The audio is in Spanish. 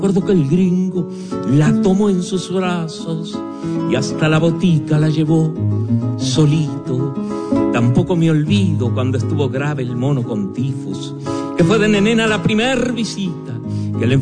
Recuerdo que el gringo la tomó en sus brazos y hasta la botica la llevó solito. Tampoco me olvido cuando estuvo grave el mono con tifus, que fue de nenena la primer visita, que le